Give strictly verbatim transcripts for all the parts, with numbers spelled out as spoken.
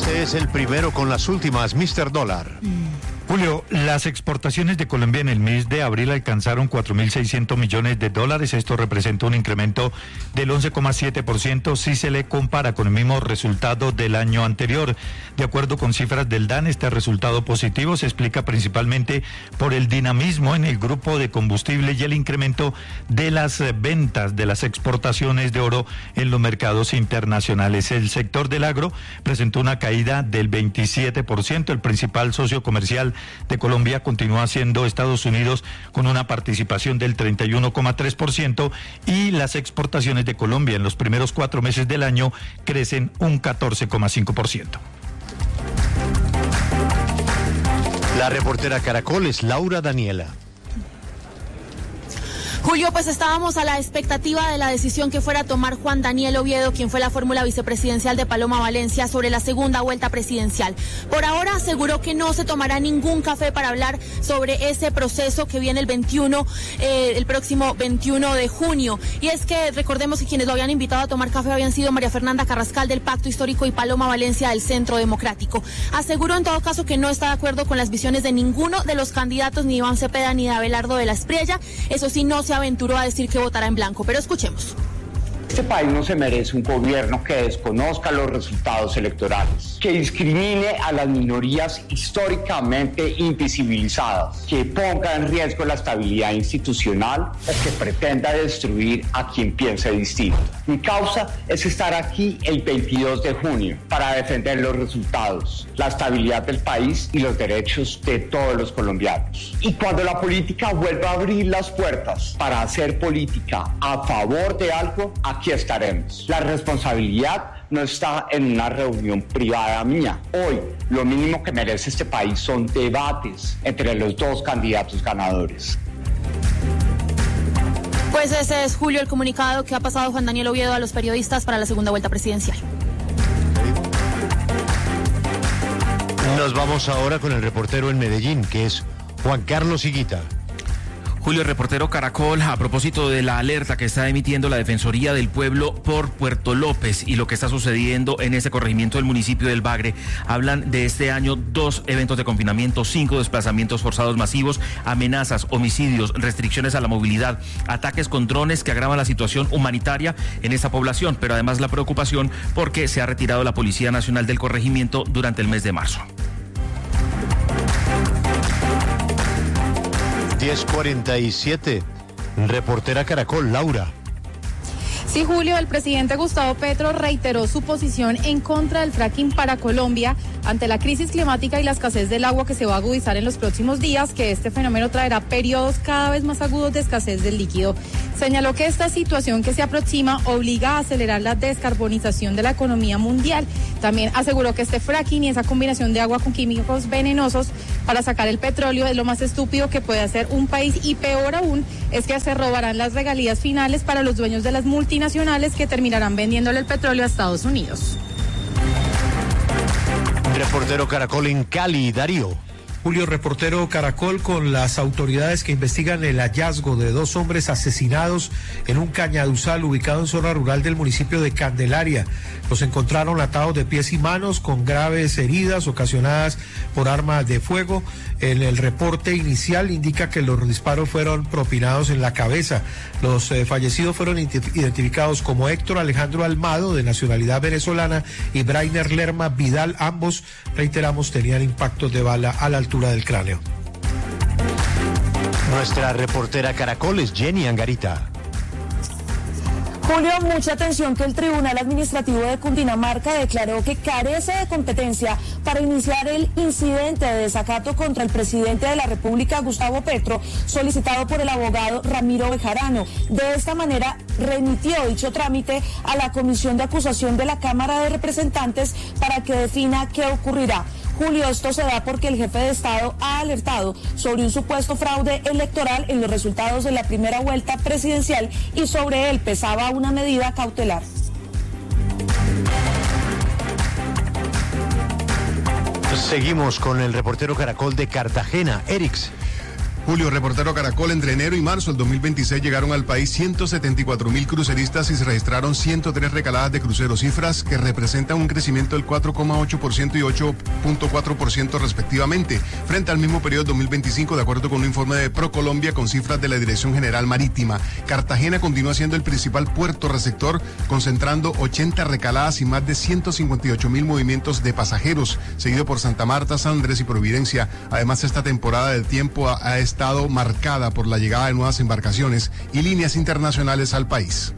Este es el primero con las últimas, mister Dólar. Julio, las exportaciones de Colombia en el mes de abril alcanzaron cuatro mil seiscientos millones de dólares. Esto representa un incremento del once coma siete por ciento si se le compara con el mismo resultado del año anterior. De acuerdo con cifras del D A N, este resultado positivo se explica principalmente por el dinamismo en el grupo de combustible y el incremento de las ventas de las exportaciones de oro en los mercados internacionales. El sector del agro presentó una caída del veintisiete por ciento. El principal socio comercial de Colombia continúa siendo Estados Unidos con una participación del treinta y uno coma tres por ciento y las exportaciones de Colombia en los primeros cuatro meses del año crecen un catorce coma cinco por ciento. La reportera Caracol es Laura Daniela. Julio, pues estábamos a la expectativa de la decisión que fuera a tomar Juan Daniel Oviedo, quien fue la fórmula vicepresidencial de Paloma Valencia, sobre la segunda vuelta presidencial. Por ahora aseguró que no se tomará ningún café para hablar sobre ese proceso que viene el veintiuno, eh, el próximo veintiuno de junio. Y es que recordemos que quienes lo habían invitado a tomar café habían sido María Fernanda Carrascal del Pacto Histórico y Paloma Valencia del Centro Democrático. Aseguró en todo caso que no está de acuerdo con las visiones de ninguno de los candidatos, ni Iván Cepeda ni de Abelardo de la Espriella. Eso sí, no se aventuró a decir que votará en blanco, pero escuchemos. Este país no se merece un gobierno que desconozca los resultados electorales, que discrimine a las minorías históricamente invisibilizadas, que ponga en riesgo la estabilidad institucional o que pretenda destruir a quien piense distinto. Mi causa es estar aquí el veintidós de junio para defender los resultados, la estabilidad del país y los derechos de todos los colombianos. Y cuando la política vuelva a abrir las puertas para hacer política a favor de algo, aquí estaremos. La responsabilidad no está en una reunión privada mía. Hoy, lo mínimo que merece este país son debates entre los dos candidatos ganadores. Pues ese es, Julio, el comunicado que ha pasado Juan Daniel Oviedo a los periodistas para la segunda vuelta presidencial. Nos vamos ahora con el reportero en Medellín, que es Juan Carlos Higuita. Julio, reportero Caracol, a propósito de la alerta que está emitiendo la Defensoría del Pueblo por Puerto López y lo que está sucediendo en ese corregimiento del municipio del Bagre, hablan de este año dos eventos de confinamiento, cinco desplazamientos forzados masivos, amenazas, homicidios, restricciones a la movilidad, ataques con drones que agravan la situación humanitaria en esta población, pero además la preocupación porque se ha retirado la Policía Nacional del corregimiento durante el mes de marzo. diez cuarenta y siete, reportera Caracol, Laura. Sí, Julio, el presidente Gustavo Petro reiteró su posición en contra del fracking para Colombia ante la crisis climática y la escasez del agua que se va a agudizar en los próximos días, que este fenómeno traerá periodos cada vez más agudos de escasez del líquido. Señaló que esta situación que se aproxima obliga a acelerar la descarbonización de la economía mundial. También aseguró que este fracking y esa combinación de agua con químicos venenosos para sacar el petróleo es lo más estúpido que puede hacer un país, y peor aún es que se robarán las regalías finales para los dueños de las multinacionales que terminarán vendiéndole el petróleo a Estados Unidos. Reportero Caracol en Cali, Darío. Julio, reportero Caracol, con las autoridades que investigan el hallazgo de dos hombres asesinados en un cañaduzal ubicado en zona rural del municipio de Candelaria. Los encontraron atados de pies y manos con graves heridas ocasionadas por armas de fuego. En el reporte inicial indica que los disparos fueron propinados en la cabeza. Los eh, fallecidos fueron identificados como Héctor Alejandro Almado, de nacionalidad venezolana, y Brainer Lerma Vidal. Ambos, reiteramos, tenían impactos de bala a la altura del cráneo. Nuestra reportera Caracol es Jenny Angarita. Julio, mucha atención que el Tribunal Administrativo de Cundinamarca declaró que carece de competencia para iniciar el incidente de desacato contra el presidente de la República, Gustavo Petro, solicitado por el abogado Ramiro Bejarano. De esta manera, remitió dicho trámite a la Comisión de Acusación de la Cámara de Representantes para que defina qué ocurrirá. Julio, esto se da porque el jefe de Estado ha alertado sobre un supuesto fraude electoral en los resultados de la primera vuelta presidencial y sobre él pesaba una medida cautelar. Seguimos con el reportero Caracol de Cartagena, Erix. Julio, reportero Caracol, entre enero y marzo del dos mil veintiséis llegaron al país ciento setenta y cuatro mil cruceristas y se registraron ciento tres recaladas de cruceros, cifras que representan un crecimiento del cuatro coma ocho por ciento y ocho punto cuatro por ciento respectivamente, frente al mismo periodo dos mil veinticinco, de acuerdo con un informe de ProColombia con cifras de la Dirección General Marítima. Cartagena continúa siendo el principal puerto receptor, concentrando ochenta recaladas y más de ciento cincuenta y ocho mil movimientos de pasajeros, seguido por Santa Marta, San Andrés y Providencia. Además, esta temporada del tiempo ha, ha estado estado marcada por la llegada de nuevas embarcaciones y líneas internacionales al país.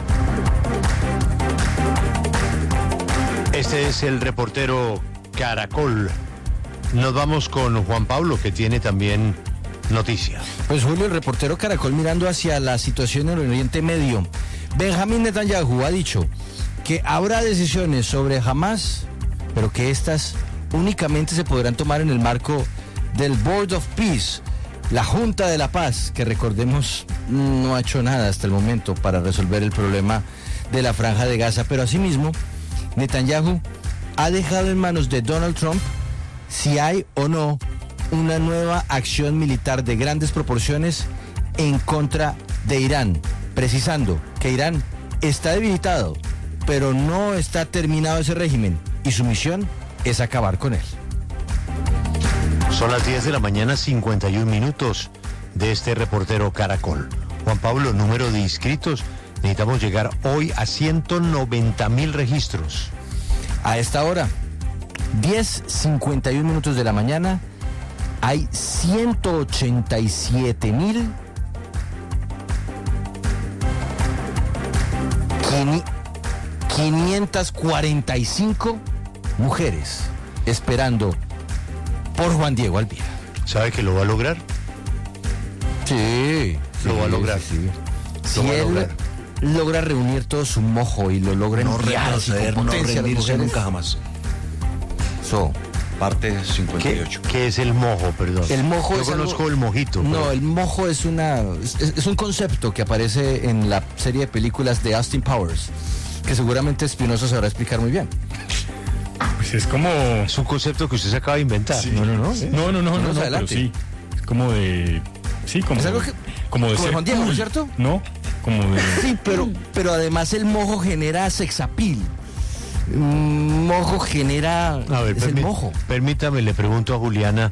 Este es el reportero Caracol. Nos vamos con Juan Pablo, que tiene también noticias. Pues Julio, el reportero Caracol, mirando hacia la situación en el Oriente Medio. Benjamín Netanyahu ha dicho que habrá decisiones sobre Hamas, pero que estas únicamente se podrán tomar en el marco del Board of Peace, la Junta de la Paz, que recordemos no ha hecho nada hasta el momento para resolver el problema de la Franja de Gaza. Pero asimismo, Netanyahu ha dejado en manos de Donald Trump si hay o no una nueva acción militar de grandes proporciones en contra de Irán, precisando que Irán está debilitado, pero no está terminado ese régimen y su misión es acabar con él. Son las diez de la mañana, cincuenta y un minutos de este reportero Caracol. Juan Pablo, número de inscritos. Necesitamos llegar hoy a ciento noventa mil registros. A esta hora, diez cincuenta y un minutos de la mañana, hay ciento ochenta y siete mil quinientas cuarenta y cinco mujeres esperando por Juan Diego Alvira. ¿Sabe que lo va a lograr? Sí, lo sí, va a lograr. Sí, sí. Lo Si va a él lograr. logra reunir todo su mojo y lo logra No enviar así con retroceder, no potencia a las rendirse mujeres, nunca jamás. so, Parte cincuenta y ¿Qué, ocho. qué es el mojo, perdón? el mojo Yo es conozco algo- el mojito. No, pero- el mojo es una es, es un concepto que aparece en la serie de películas de Austin Powers, que seguramente Espinosa sabrá explicar muy bien. Pues es como... Es un concepto que usted se acaba de inventar. Sí. No, no, no. No, no, no, no, Más no, pero adelante. sí. Es como de... Sí, como... Es algo que- como de como ser Juan Diego, ¿no cool, es cierto? ¿no? Como de... Sí, pero, pero además el mojo genera sexapil. Mm, Mojo genera... A ver, es el permí- mojo. permítame, le pregunto a Juliana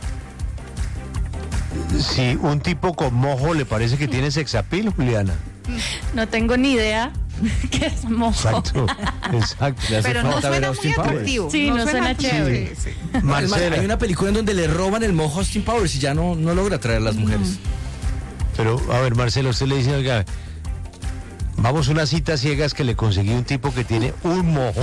si un tipo con mojo le parece que tiene sexapil, Juliana. No tengo ni idea qué es mojo. Exacto, exacto. Le hace Pero no falta ver suena a muy Austin Powers. atractivo. Sí, no suena chévere. Sí, sí. No, es más, Marcela. hay una película en donde le roban el mojo a Austin Powers y ya no, no logra atraer a las mujeres. Pero, a ver, Marcelo, usted le dice, oiga, vamos a una cita ciegas que le conseguí un tipo que tiene un mojo.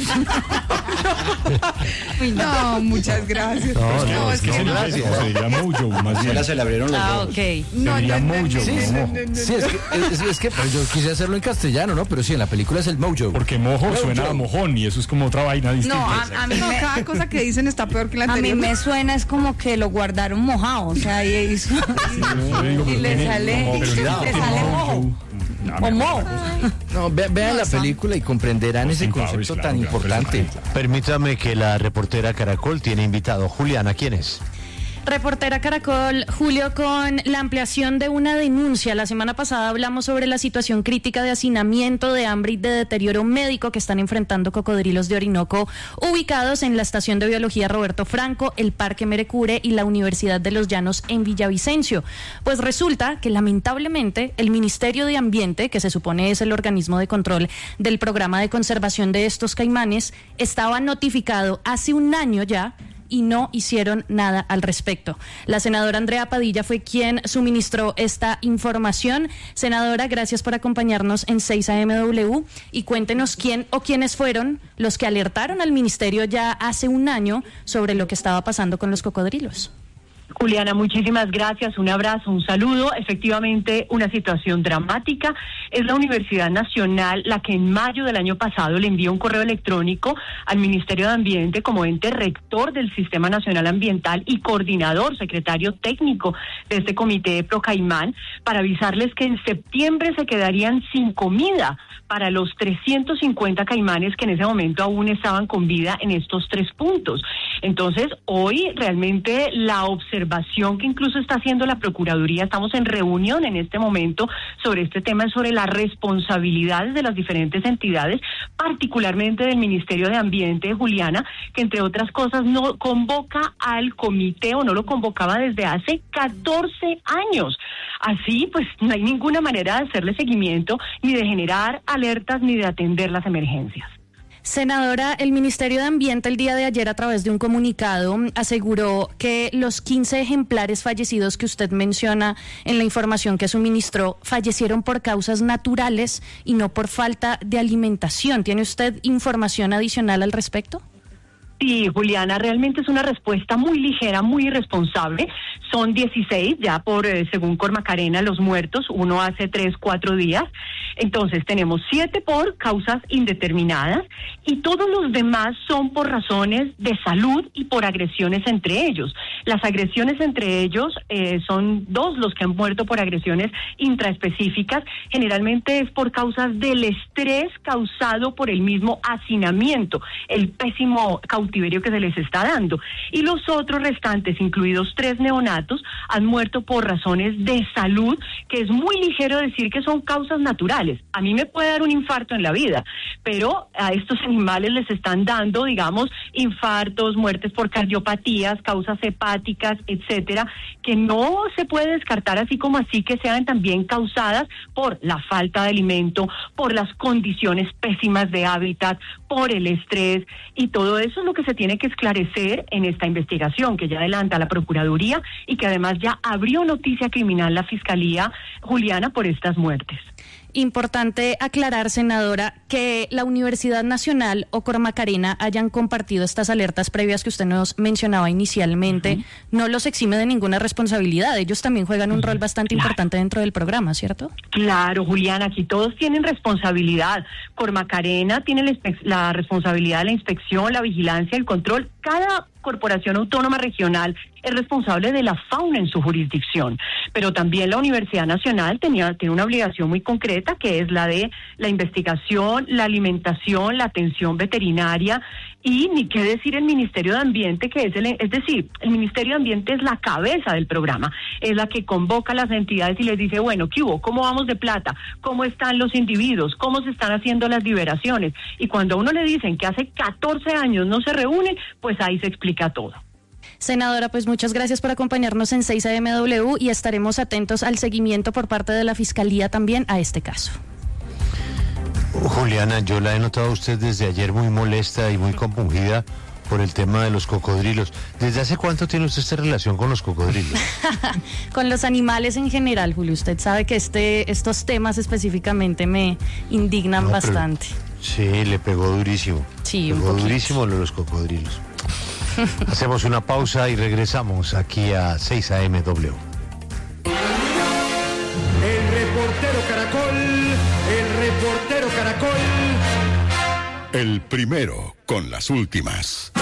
No, muchas gracias. No, No, no, es que no, se diría- gracias. se diría mojo, más bien. Ya se le abrieron los Ah, ojos. ok. No, Se diría no, no, mojo, no, no, Sí, mojo. sí, es que, es, es que pero yo quise hacerlo en castellano, ¿no? Pero sí, en la película es el mojo. Porque mojo Mojo. suena a mojón y eso es como otra vaina distinta. No, a, a mí me- cada cosa que dicen está peor que la A mí anterior. me suena es como que lo guardaron mojado, o sea, y, y- Sí, yo digo, y pero le tiene- sale, no, pero le cuidado, sale mojo. mojo. No, O me mojo. acuerdo. No, ve- vean la película y comprenderán ese Austin concepto Powers, tan claro, claro, importante. pero es- Permítame que la reportera Caracol tiene invitado. Juliana, ¿quién es? Reportera Caracol, Julio, con la ampliación de una denuncia. La semana pasada hablamos sobre la situación crítica de hacinamiento, de hambre y de deterioro médico que están enfrentando cocodrilos de Orinoco, ubicados en la Estación de Biología Roberto Franco, el Parque Merecure y la Universidad de los Llanos en Villavicencio. Pues resulta que lamentablemente el Ministerio de Ambiente, que se supone es el organismo de control del programa de conservación de estos caimanes, estaba notificado hace un año ya y no hicieron nada al respecto. La senadora Andrea Padilla fue quien suministró esta información. Senadora, gracias por acompañarnos en seis A M W y cuéntenos quién o quiénes fueron los que alertaron al ministerio ya hace un año sobre lo que estaba pasando con los cocodrilos. Juliana, muchísimas gracias, un abrazo, un saludo. Efectivamente, una situación dramática. Es la Universidad Nacional la que en mayo del año pasado le envió un correo electrónico al Ministerio de Ambiente como ente rector del Sistema Nacional Ambiental y coordinador, secretario técnico de este comité Procaimán, para avisarles que en septiembre se quedarían sin comida para los trescientos cincuenta caimanes que en ese momento aún estaban con vida en estos tres puntos. Entonces, hoy realmente la observación que incluso está haciendo la Procuraduría, estamos en reunión en este momento sobre este tema, es sobre las responsabilidades de las diferentes entidades, particularmente del Ministerio de Ambiente, Juliana, que entre otras cosas no convoca al comité o no lo convocaba desde hace catorce años. Así, pues no hay ninguna manera de hacerle seguimiento, ni de generar alertas, ni de atender las emergencias. Senadora, el Ministerio de Ambiente el día de ayer a través de un comunicado aseguró que los quince ejemplares fallecidos que usted menciona en la información que suministró fallecieron por causas naturales y no por falta de alimentación. ¿Tiene usted información adicional al respecto? Sí, Juliana, realmente es una respuesta muy ligera, muy irresponsable. Son dieciséis ya por, eh, según Cormacarena, los muertos, uno hace tres, cuatro días. Entonces tenemos siete por causas indeterminadas y todos los demás son por razones de salud y por agresiones entre ellos. Las agresiones entre ellos eh, son dos los que han muerto por agresiones intraespecíficas. Generalmente es por causas del estrés causado por el mismo hacinamiento, el pésimo cautiverio que se les está dando. Y los otros restantes, incluidos tres neonatos, han muerto por razones de salud, que es muy ligero decir que son causas naturales. A mí me puede dar un infarto en la vida, pero a estos animales les están dando, digamos, infartos, muertes por cardiopatías, causas hepáticas, etcétera, que no se puede descartar así como así que sean también causadas por la falta de alimento, por las condiciones pésimas de hábitat, por el estrés, y todo eso es lo que se tiene que esclarecer en esta investigación que ya adelanta la Procuraduría y que además ya abrió noticia criminal la Fiscalía, Juliana, por estas muertes. Importante aclarar, senadora, que la Universidad Nacional o Cormacarena hayan compartido estas alertas previas que usted nos mencionaba inicialmente, uh-huh. no los exime de ninguna responsabilidad. Ellos también juegan un uh-huh. rol bastante claro. importante dentro del programa, ¿cierto? Claro, Juliana, aquí todos tienen responsabilidad. Cormacarena tiene la, inspe- la responsabilidad de la inspección, la vigilancia, el control. Cada corporación autónoma regional es responsable de la fauna en su jurisdicción, pero también la Universidad Nacional tenía, tiene una obligación muy concreta, que es la de la investigación, la alimentación, la atención veterinaria, y ni qué decir el Ministerio de Ambiente, que es el, es decir, el Ministerio de Ambiente es la cabeza del programa, es la que convoca a las entidades y les dice, bueno, ¿qué hubo? ¿Cómo vamos de plata? ¿Cómo están los individuos? ¿Cómo se están haciendo las liberaciones? Y cuando a uno le dicen que hace catorce años no se reúnen, pues ahí se explica todo. Senadora, pues muchas gracias por acompañarnos en seis A M W y estaremos atentos al seguimiento por parte de la Fiscalía también a este caso. Juliana, yo la he notado a usted desde ayer muy molesta y muy compungida por el tema de los cocodrilos. ¿Desde hace cuánto tiene usted esta relación con los cocodrilos? Con los animales en general, Julio. Usted sabe que este, estos temas específicamente me indignan no, bastante. Sí, le pegó durísimo. Sí, pegó un durísimo lo de los cocodrilos. Hacemos una pausa y regresamos aquí a seis A M W. El reportero Caracol, el reportero Caracol. El primero con las últimas.